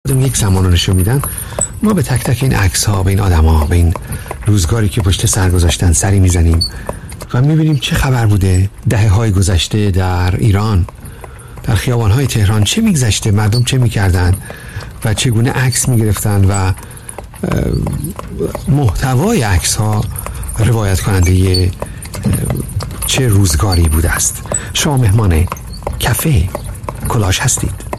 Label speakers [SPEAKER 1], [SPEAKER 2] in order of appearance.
[SPEAKER 1] یک زمان رو نشون میدن، ما به تک تک این عکس ها، به این آدم ها، به این روزگاری که پشت سر گذاشتن سری میزنیم و میبینیم چه خبر بوده دهه‌های گذشته در ایران، در خیابان‌های تهران چه میگذشته، مردم چه میکردن و چگونه عکس میگرفتن و محتوای عکس ها روایت کننده چه روزگاری بوده است. شما مهمان کافه کلاش هستید.